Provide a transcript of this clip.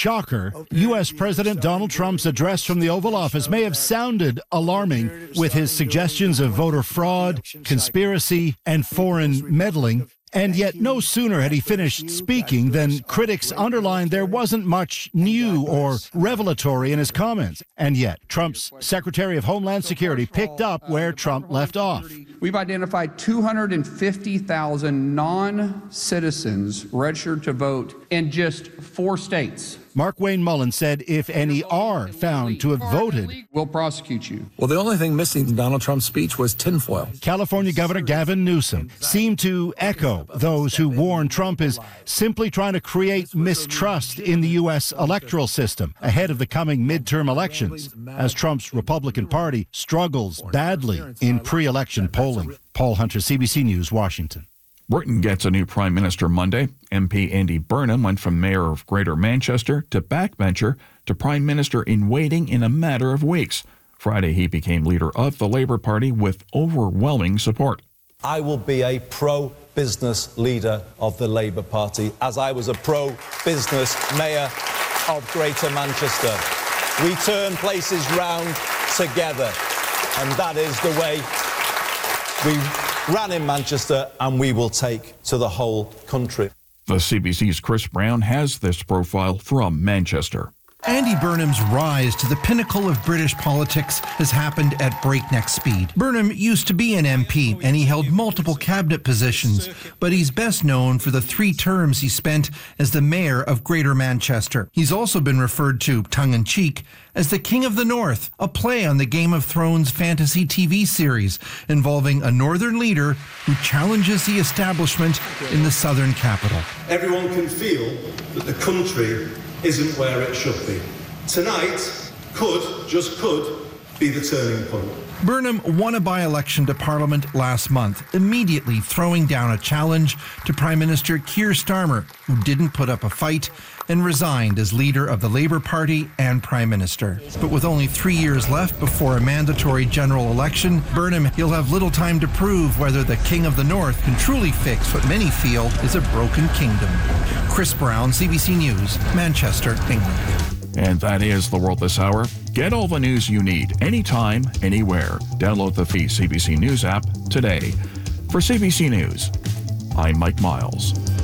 shocker, U.S. President Donald Trump's address from the Oval Office may have sounded alarming with his suggestions of voter fraud, conspiracy, and foreign meddling. And yet no sooner had he finished speaking than critics underlined there wasn't much new or revelatory in his comments. And yet Trump's Secretary of Homeland Security picked up where Trump left off. We've identified 250,000 non-citizens registered to vote in just 4 states. Mark-Wayne Mullins said if any are found to have voted, we'll prosecute you. Well, the only thing missing in Donald Trump's speech was tinfoil. California Governor Gavin Newsom seemed to echo those who warn Trump is simply trying to create mistrust in the U.S. electoral system ahead of the coming midterm elections, as Trump's Republican Party struggles badly in pre-election polling. Paul Hunter, CBC News, Washington. Britain gets a new Prime Minister Monday. MP Andy Burnham went from Mayor of Greater Manchester to backbencher to Prime Minister in waiting in a matter of weeks. Friday, he became leader of the Labour Party with overwhelming support. I will be a pro-business leader of the Labour Party, as I was a pro-business Mayor of Greater Manchester. We turn places round together, and that is the way we ran in Manchester, and we will take to the whole country. The CBC's Chris Brown has this profile from Manchester. Andy Burnham's rise to the pinnacle of British politics has happened at breakneck speed. Burnham used to be an MP, and he held multiple cabinet positions, but he's best known for the 3 terms he spent as the mayor of Greater Manchester. He's also been referred to, tongue-in-cheek, as the King of the North, a play on the Game of Thrones fantasy TV series involving a northern leader who challenges the establishment in the southern capital. Everyone can feel that the country isn't where it should be. Tonight just could, be the turning point. Burnham won a by-election to Parliament last month, immediately throwing down a challenge to Prime Minister Keir Starmer, who didn't put up a fight and resigned as leader of the Labour Party and Prime Minister. But with only 3 years left before a mandatory general election, Burnham will have little time to prove whether the King of the North can truly fix what many feel is a broken kingdom. Chris Brown, CBC News, Manchester, England. And that is The World This Hour. Get all the news you need, anytime, anywhere. Download the free CBC News app today. For CBC News, I'm Mike Miles.